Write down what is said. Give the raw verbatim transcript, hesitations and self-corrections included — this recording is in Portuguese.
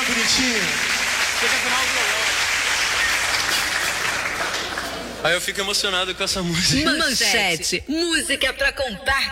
bonitinho. Chega afinal o violão. Aí eu fico emocionado com essa música. Manchete, música pra contar